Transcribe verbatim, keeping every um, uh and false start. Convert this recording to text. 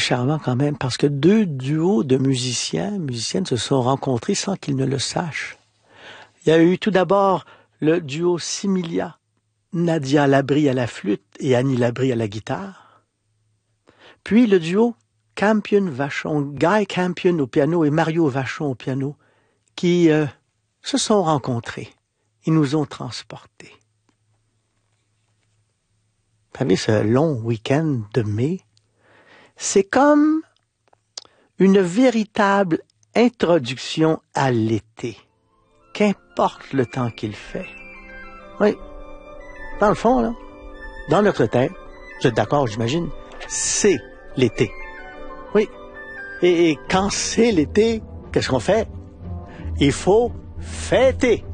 charmant quand même, parce que deux duos de musiciens, musiciennes se sont rencontrés sans qu'ils ne le sachent. Il y a eu tout d'abord le duo Similia, Nadia Labrie à la flûte et Annie Labrie à la guitare. Puis le duo Campion-Vachon, Guy Campion au piano et Mario Vachon au piano, qui euh, se sont rencontrés et nous ont transportés. Vous savez, ce long week-end de mai, c'est comme une véritable introduction à l'été, qu'importe le temps qu'il fait. Oui, dans le fond, là, dans notre tête, vous êtes d'accord, j'imagine, c'est l'été. Oui, et, et quand c'est l'été, qu'est-ce qu'on fait? Il faut fêter.